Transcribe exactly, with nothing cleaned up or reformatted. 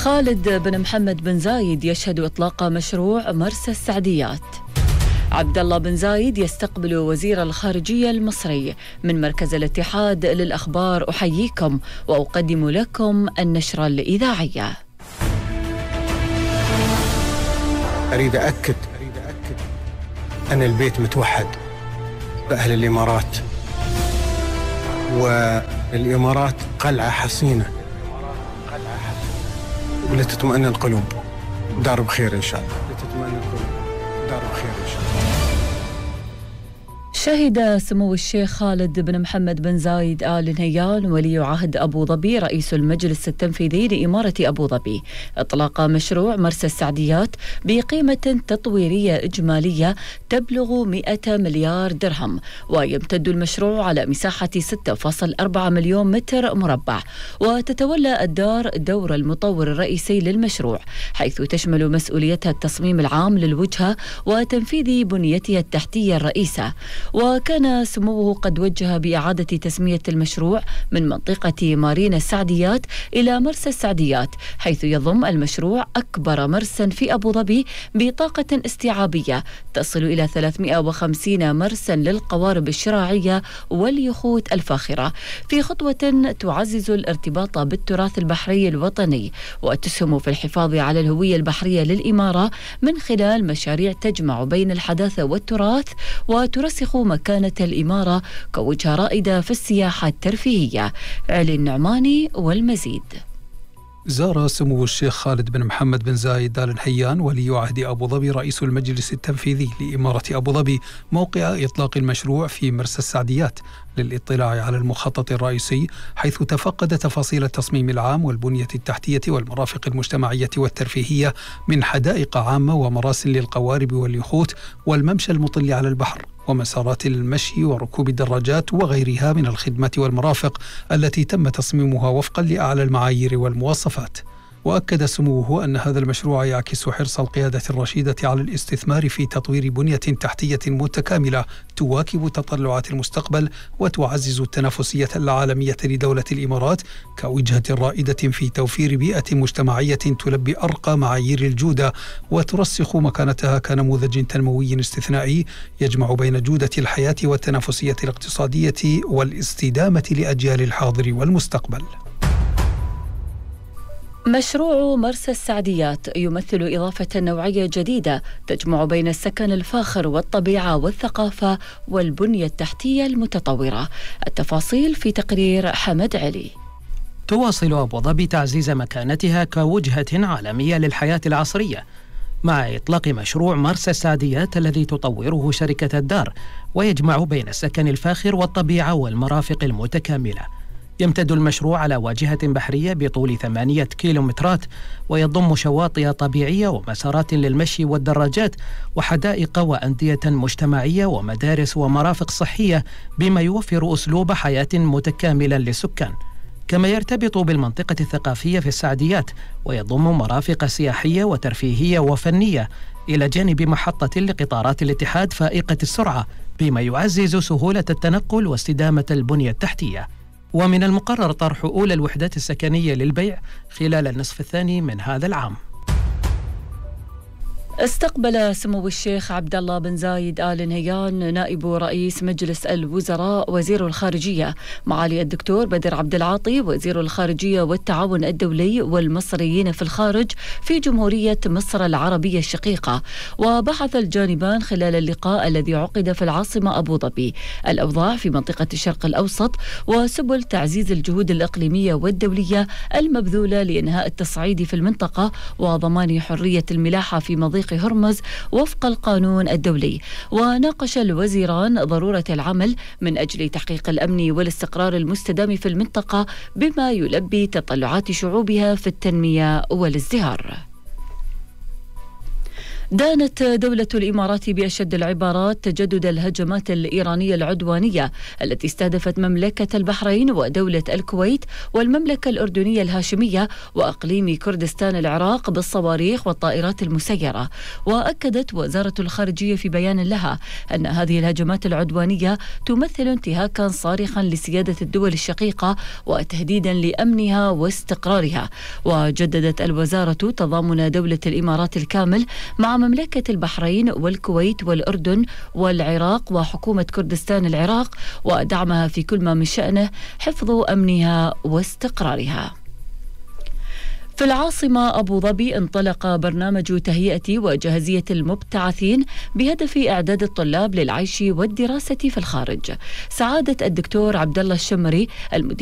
خالد بن محمد بن زايد يشهد إطلاق مشروع مرسى السعديات. عبد الله بن زايد يستقبل وزير الخارجية المصري. من مركز الاتحاد للأخبار أحييكم وأقدم لكم النشرة الإذاعية. أريد أكد أن البيت متوحد بأهل الإمارات، والإمارات قلعة حصينة ولتطمئن القلوب. دار بخير إن شاء الله. لتطمئن القلوب. دار بخير إن شاء الله. شهد سمو الشيخ خالد بن محمد بن زايد آل نهيان ولي عهد أبو ظبي رئيس المجلس التنفيذي لإمارة أبو ظبي إطلاق مشروع مرسى السعديات بقيمة تطويرية إجمالية تبلغ مئة مليار درهم، ويمتد المشروع على مساحة ستة فاصلة أربعة مليون متر مربع. وتتولى الدار دور المطور الرئيسي للمشروع، حيث تشمل مسؤوليتها التصميم العام للوجهة وتنفيذ بنيتها التحتية الرئيسة. وكان سموه قد وجه بإعادة تسمية المشروع من منطقة مارينا السعديات إلى مرسى السعديات، حيث يضم المشروع أكبر مرسى في أبو ظبي بطاقة استيعابية تصل إلى ثلاثمئة وخمسين مرسى للقوارب الشراعية واليخوت الفاخرة، في خطوة تعزز الارتباط بالتراث البحري الوطني وتسهم في الحفاظ على الهوية البحرية للإمارة من خلال مشاريع تجمع بين الحداثة والتراث وترسخ مكانة الإمارة كوجهة رائدة في السياحة الترفيهية. علي النعماني والمزيد. زار سمو الشيخ خالد بن محمد بن زايد آل نهيان ولي عهد أبو ظبي رئيس المجلس التنفيذي لإمارة أبو ظبي موقع إطلاق المشروع في مرسى السعديات للاطلاع على المخطط الرئيسي، حيث تفقد تفاصيل التصميم العام والبنية التحتية والمرافق المجتمعية والترفيهية من حدائق عامة ومراسم للقوارب واليخوت والممشى المطل على البحر ومسارات المشي وركوب الدراجات وغيرها من الخدمات والمرافق التي تم تصميمها وفقا لأعلى المعايير والمواصفات. وأكد سموه أن هذا المشروع يعكس حرص القيادة الرشيدة على الاستثمار في تطوير بنية تحتية متكاملة تواكب تطلعات المستقبل وتعزز التنافسية العالمية لدولة الإمارات كوجهة رائدة في توفير بيئة مجتمعية تلبي أرقى معايير الجودة وترسخ مكانتها كنموذج تنموي استثنائي يجمع بين جودة الحياة والتنافسية الاقتصادية والاستدامة لأجيال الحاضر والمستقبل. مشروع مرسى السعديات يمثل إضافة نوعية جديدة تجمع بين السكن الفاخر والطبيعة والثقافة والبنية التحتية المتطورة. التفاصيل في تقرير حمد علي. تواصل أبو ظبي تعزيز مكانتها كوجهة عالمية للحياة العصرية مع إطلاق مشروع مرسى السعديات الذي تطوره شركة الدار، ويجمع بين السكن الفاخر والطبيعة والمرافق المتكاملة. يمتد المشروع على واجهة بحرية بطول ثمانية كيلومترات، ويضم شواطئ طبيعية ومسارات للمشي والدراجات وحدائق وأندية مجتمعية ومدارس ومرافق صحية، بما يوفر أسلوب حياة متكاملا للسكان. كما يرتبط بالمنطقة الثقافية في السعديات، ويضم مرافق سياحية وترفيهية وفنية إلى جانب محطة لقطارات الاتحاد فائقة السرعة، بما يعزز سهولة التنقل واستدامة البنية التحتية. ومن المقرر طرح أولى الوحدات السكنية للبيع خلال النصف الثاني من هذا العام. استقبل سمو الشيخ عبد الله بن زايد آل نهيان نائب رئيس مجلس الوزراء وزير الخارجية معالي الدكتور بدر عبد العاطي وزير الخارجية والتعاون الدولي والمصريين في الخارج في جمهورية مصر العربية الشقيقة. وبحث الجانبان خلال اللقاء الذي عقد في العاصمة أبو ظبي الأوضاع في منطقة الشرق الأوسط وسبل تعزيز الجهود الإقليمية والدولية المبذولة لإنهاء التصعيد في المنطقة وضمان حرية الملاحة في مضيق هرمز وفق القانون الدولي. وناقش الوزيران ضرورة العمل من أجل تحقيق الأمن والاستقرار المستدام في المنطقة بما يلبي تطلعات شعوبها في التنمية والازدهار. دانت دولة الإمارات بأشد العبارات تجدد الهجمات الإيرانية العدوانية التي استهدفت مملكة البحرين ودولة الكويت والمملكة الأردنية الهاشمية وأقليم كردستان العراق بالصواريخ والطائرات المسيرة. وأكدت وزارة الخارجية في بيان لها أن هذه الهجمات العدوانية تمثل انتهاكا صارخا لسيادة الدول الشقيقة وتهديدا لأمنها واستقرارها. وجددت الوزارة تضامن دولة الإمارات الكامل مع مملكة البحرين والكويت والأردن والعراق وحكومة كردستان العراق ودعمها في كل ما من شأنه حفظ أمنها واستقرارها. في العاصمة أبو ظبي انطلق برنامج تهيئة وجاهزية المبتعثين بهدف إعداد الطلاب للعيش والدراسة في الخارج. سعادة الدكتور عبد الله الشمري المدير